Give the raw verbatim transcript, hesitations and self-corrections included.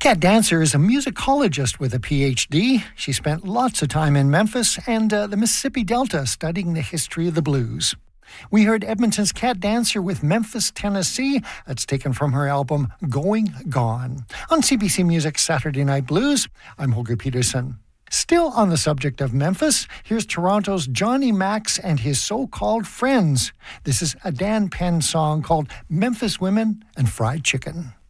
Kat Dancer is a musicologist with a P H D. She spent lots of time in Memphis and uh, the Mississippi Delta studying the history of the blues. We heard Edmonton's Kat Dancer with Memphis, Tennessee. That's taken from her album Going Gone. On C B C Music Saturday Night Blues, I'm Holger Peterson. Still on the subject of Memphis, here's Toronto's Johnny Max and his so-called friends. This is a Dan Penn song called Memphis Women and Fried Chicken.